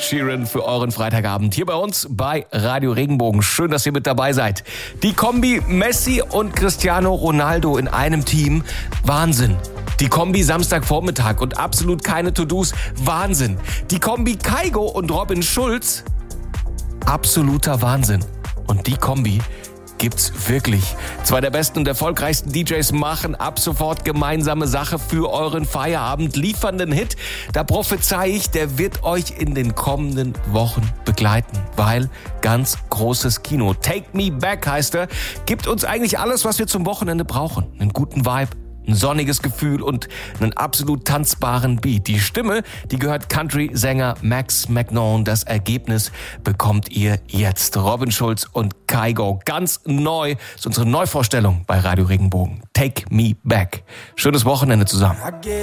Sheeran für euren Freitagabend hier bei uns bei Radio Regenbogen. Schön, dass ihr mit dabei seid. Die Kombi Messi und Cristiano Ronaldo in einem Team. Wahnsinn. Die Kombi Samstagvormittag und absolut keine To-Dos. Wahnsinn. Die Kombi Kygo und Robin Schulz. Absoluter Wahnsinn. Und die Kombi gibt's wirklich. Zwei der besten und erfolgreichsten DJs machen ab sofort gemeinsame Sache für euren Feierabend, liefern den Hit. Da prophezei ich, der wird euch in den kommenden Wochen begleiten, weil ganz großes Kino. Take Me Back heißt er, gibt uns eigentlich alles, was wir zum Wochenende brauchen. Einen guten Vibe, ein sonniges Gefühl und einen absolut tanzbaren Beat. Die Stimme, die gehört Country-Sänger Max Magnon. Das Ergebnis bekommt ihr jetzt. Robin Schulz und Kygo. Ganz neu. Das ist unsere Neuvorstellung bei Radio Regenbogen. Take Me Back. Schönes Wochenende zusammen.